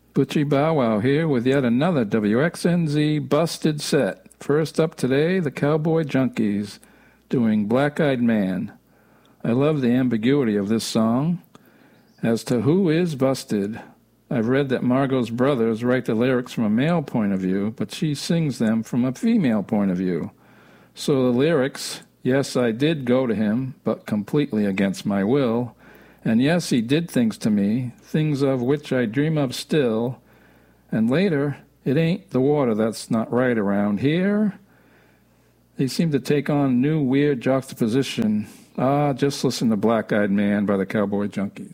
Butchie Bow Wow here with yet another WXNZ Busted set. First up today, the Cowboy Junkies doing Black Eyed Man. I love the ambiguity of this song. As to who is busted, I've read that Margot's brothers write the lyrics from a male point of view, but she sings them from a female point of view. So the lyrics, yes, I did go to him, but completely against my will, and yes, he did things to me, things of which I dream of still, and later, it ain't the water that's not right around here. They seem to take on new weird juxtaposition. Just listen to Black Eyed Man by the Cowboy Junkies.